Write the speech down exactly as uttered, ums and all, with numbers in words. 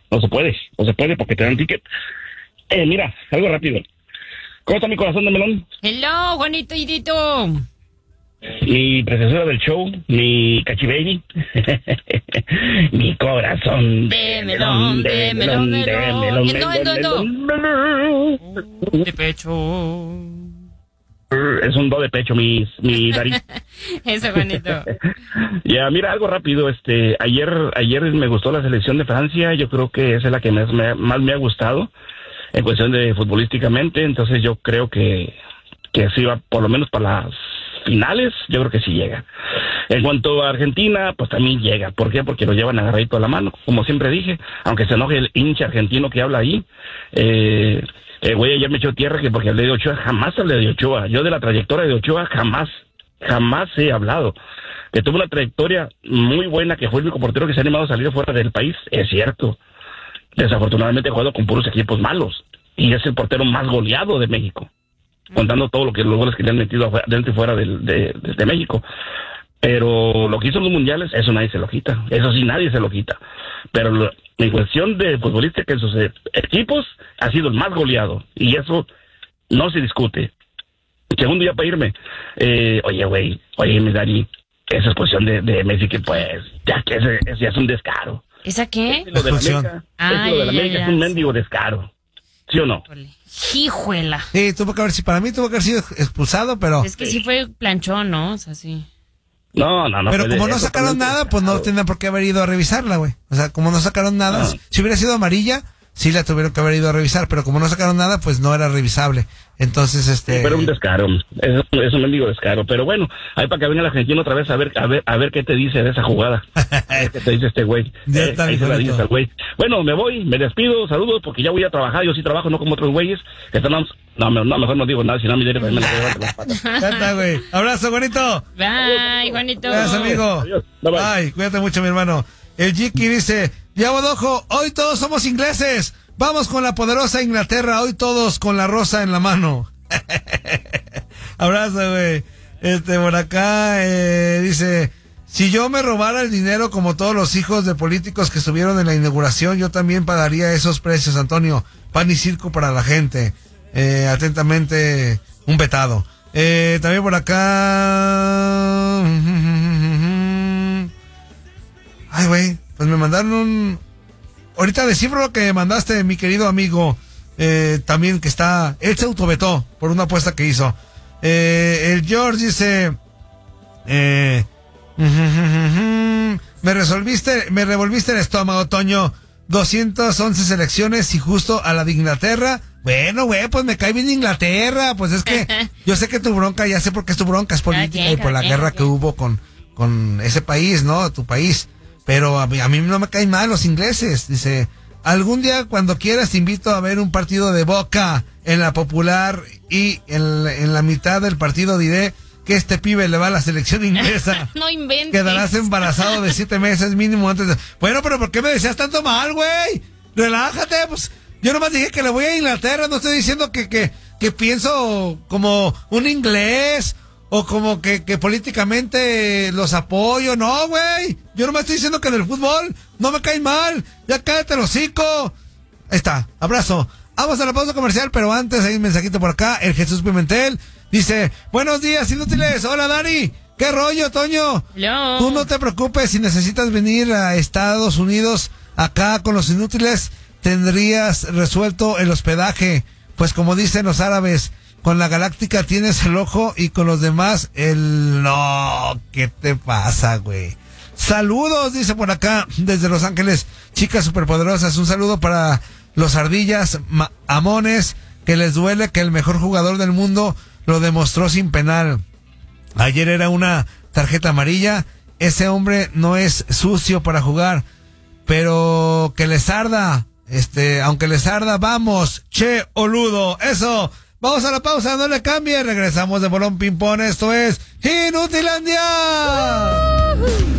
no se puede, no se puede porque te dan ticket. Eh, mira, algo rápido. ¿Cómo está mi corazón de melón? Hello, Juanito Idito. Mi precesora del show, mi cachibaby. Mi corazón de melón, de melón, de melón. de melón, melón. De pecho. Es un do de pecho, mi, mi Dari. Eso, Juanito. Ya, mira, algo rápido. Este, ayer, ayer me gustó la selección de Francia. Yo creo que esa es la que más me, más me ha gustado en cuestión de futbolísticamente. Entonces yo creo que, que sí va, por lo menos para las finales, yo creo que sí llega. En cuanto a Argentina, pues también llega. ¿Por qué? Porque lo llevan agarradito a la mano, como siempre dije, aunque se enoje el hincha argentino que habla ahí. Eh, eh, güey, ayer me echó tierra que porque hablé de Ochoa, jamás hablé de Ochoa. Yo de la trayectoria de Ochoa jamás, jamás he hablado. Que tuvo una trayectoria muy buena, que fue el único portero que se ha animado a salir fuera del país, es cierto. Desafortunadamente ha jugado con puros equipos malos, y es el portero más goleado de México, contando todo lo que los goles que le han metido dentro y fuera de, de, de, de México. Pero lo que hizo en los mundiales, eso nadie se lo quita. Eso sí, nadie se lo quita. Pero lo, en cuestión de futbolista que en sus equipos ha sido el más goleado. Y eso no se discute. Segundo, ya para irme. Eh, oye, güey, oye, mi Dari, esa exposición de, de Messi que pues, ya que ese, ese ya es un descaro. ¿Esa qué? Es lo de la América, ah, es lo de la ya, América, ya, es un ya. mendigo descaro. ¿Sí o no? Hijuela. Sí, tuvo que haber, si para mí tuvo que haber sido expulsado, pero... Es que sí fue planchón, ¿no? O sea, sí. No, no, no. Pero como de, no sacaron nada, pues no tendrían por qué haber ido a revisarla, güey. O sea, como no sacaron nada, No. si, si hubiera sido amarilla, sí la tuvieron que haber ido a revisar, pero como no sacaron nada, pues no era revisable. Entonces, este... Pero un descaro, es, es un mendigo descaro. Pero bueno, ahí para que venga la Argentina otra vez a ver, a ver, a ver qué te dice de esa jugada. A ver qué te dice este güey. Ya Eh, está, ahí mi se la Juanito. dices al güey. Bueno, me voy, me despido, saludos, porque ya voy a trabajar. Yo sí trabajo, no como otros güeyes que están... No, no, no, mejor no digo nada, si no mi derecho me la voy a llevar de las patas. Ya está, güey. Abrazo, bonito. Bye, Juanito. Gracias, amigo. Adiós. Bye, bye. Ay, cuídate mucho, mi hermano. El Jiki dice, ya Bodojo, hoy todos somos ingleses. Vamos con la poderosa Inglaterra, hoy todos con la rosa en la mano. Abrazo, güey. Este, por acá, eh, dice, si yo me robara el dinero como todos los hijos de políticos que estuvieron en la inauguración, yo también pagaría esos precios, Antonio. Pan y circo para la gente. Eh, atentamente, un vetado. Eh, también por acá... Ay, güey, pues me mandaron un... Ahorita descifro lo que mandaste, mi querido amigo, eh, también que está... Él se autovetó por una apuesta que hizo. Eh, el George dice... Eh, me resolviste, me revolviste el estómago, Toño. doscientas once selecciones y justo a la de Inglaterra. Bueno, güey, pues me cae bien Inglaterra. Pues es que yo sé que tu bronca, ya sé por qué es tu bronca, es política Okay, y por la okay, guerra okay. que hubo con, con ese país, ¿no? Tu país. Pero a mí, a mí no me caen mal los ingleses. Dice, algún día cuando quieras te invito a ver un partido de Boca en la Popular y en, en la mitad del partido diré que este pibe le va a la selección inglesa. No inventes. Quedarás embarazado de siete meses mínimo antes de... Bueno, pero ¿por qué me decías tanto mal, güey? Relájate, pues... Yo nomás dije que le voy a Inglaterra, no estoy diciendo que, que, que pienso como un inglés o como que, que políticamente los apoyo, no, güey. Yo nomás estoy diciendo que en el fútbol no me cae mal, ya cállate el hocico. Ahí está, abrazo. Vamos a la pausa comercial, pero antes hay un mensajito por acá, el Jesús Pimentel dice, buenos días, inútiles, hola Dari, ¿qué rollo, Toño? Hello. Tú no te preocupes, si necesitas venir a Estados Unidos, acá con los inútiles, tendrías resuelto el hospedaje, pues como dicen los árabes, con la Galáctica tienes el ojo y con los demás el... No, ¿qué te pasa, güey? Saludos, dice por acá, desde Los Ángeles, chicas superpoderosas, un saludo para los ardillas ma- amones, que les duele que el mejor jugador del mundo lo demostró sin penal. Ayer era una tarjeta amarilla, ese hombre no es sucio para jugar, pero que les arda. Este, aunque les arda, vamos, che, oludo, eso, vamos a la pausa, no le cambie, regresamos de Bolón Ping Pong, esto es Inutilandia.